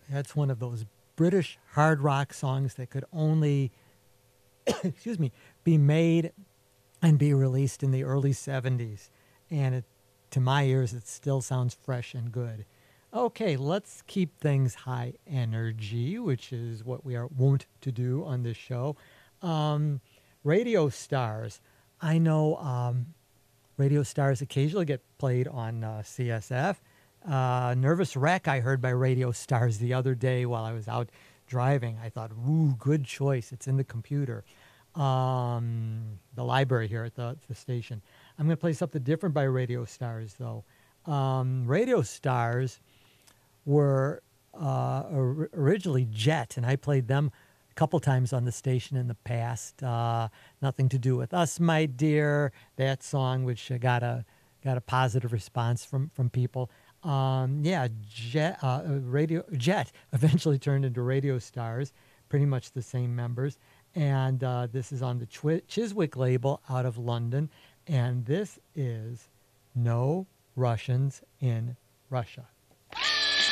That's one of those British hard rock songs that could only, excuse me, be made and be released in the early 70s. And to my ears, it still sounds fresh and good. Okay, let's keep things high energy, which is what we are wont to do on this show. Um, Radio stars. I know radio stars occasionally get played on CSF. Nervous Wreck, I heard by Radio Stars the other day while I was out driving. I thought, ooh, good choice. It's in the computer, the library here at the station. I'm going to play something different by Radio Stars, though. Radio Stars were originally Jet, and I played them a couple times on the station in the past. Nothing to Do with Us, My Dear, that song, which got a positive response from people. Yeah, Jet eventually turned into Radio Stars, pretty much the same members. And this is on the Chiswick label out of London. And this is No Russians in Russia.